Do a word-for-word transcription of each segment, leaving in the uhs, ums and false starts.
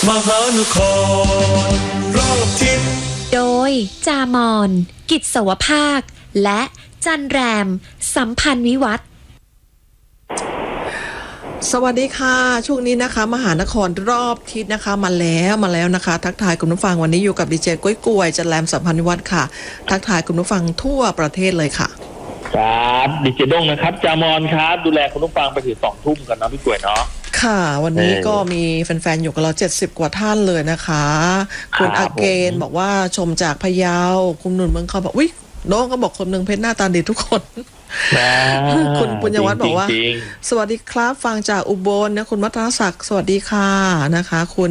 มหานครรอบทิศโดยจามอนกิจสวภาคและจันแรมสัมพันธ์วิวัฒน์สวัสดีค่ะช่วงนี้นะคะมหานครรอบทิศนะคะมาแล้วมาแล้วนะคะทักทายคุณผู้ฟังวันนี้อยู่กับดีเจก้อยกวยจันแรมสัมพันธ์วิวัฒน์ค่ะทักทายคุณผู้ฟังทั่วประเทศเลยค่ะครับดีเจด้งนะครับจามอนครับดูแลคุณผู้ฟังไปถึงสองทุ่มกันนะพี่กวยเนาะค่ะวันนี้ก็มีแฟนๆอยู่กับเราเจ็ดสิบกว่าท่านเลยนะคะคุณอาเกนบอกว่าชมจากพะเยาคุณหนุนเมืองเขาบอกอุ๊ยน้องก็บอกคนหนึ่งเพชรหน้าตาดีทุกคนคุณปุญญวัฒน์บอกว่าสวัสดีครับฟังจากอุบลนะคุณวัฒนศักดิ์สวัสดีค่ะนะคะคุณ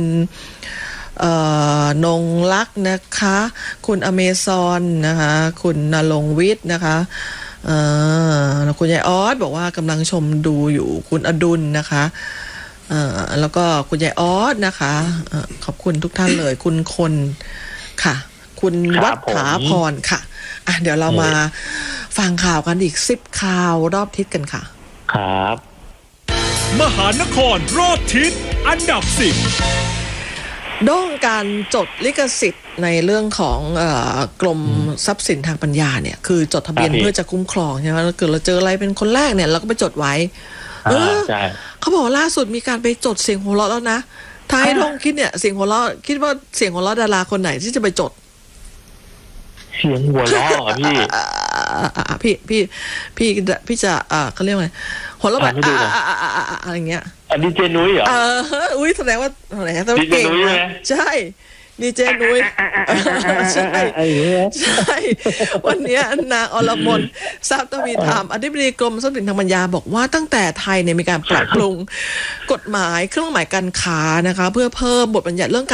นงลักษ์นะคะคุณอเมซอนนะคะคุณนรงค์วิทย์นะคะคุณยายออสบอกว่ากำลังชมดูอยู่คุณอดุลนะคะแล้วก็คุณยายออสนะคะขอบคุณทุกท่านเลยคุณคนค่ะคุณวัฒถาพรค่ะอ่ะเดี๋ยวเรามาฟังข่าวกันอีกสิบข่าวรอบทิศกันค่ะครับมหานครรอบทิศอันดับสิบด้องการจดลิขสิทธิ์ในเรื่องของเอ่อกรมทรัพย์สินทางปัญญาเนี่ยคือจดทะเบียนเพื่อจะคุ้มครองใช่ไหมแล้วเกิดเราเจออะไรเป็นคนแรกเนี่ยเราก็ไปจดไว้เออเขาบอกล่าสุดมีการไปจดเสียงหัวเราะแล้วนะท้ายท่องคิดเนี่ยเสียงหัวเราะคิดว่าเสียงหัวเราะดาราคนไหนที่จะไปจดเสียงหัวเราะเหรอพี่พี่พี่พี่พี่จะอ่าเขาเรียกว่าหัวเราะแบบอะไรเงี้ยอันนี้เจนุ้ยเหรอเอออุ้ยแสดงว่าอะไรนะต้องเก่งนะใช่ดีเจนุ้ยใช่ใช่วันนี้นางอรมนทรัพย์ทวีธรรมอธิบดีกรมทรัพย์สินทางปัญญาบอกว่าตั้งแต่ไทยเนี่ยมีการปรับปรุงกฎหมายเครื่องหมายการค้านะคะเพื่อเพิ่มบทบัญญัติเรื่องการ